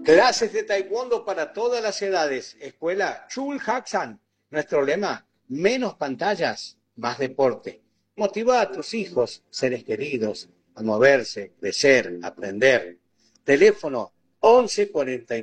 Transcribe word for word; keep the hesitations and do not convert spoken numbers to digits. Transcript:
Clases de taekwondo para todas las edades. Escuela Chul Haksan. Nuestro lema, menos pantallas, más deporte. Motiva a tus hijos, seres queridos, a moverse, crecer, aprender. Teléfono once cuarenta y nueve.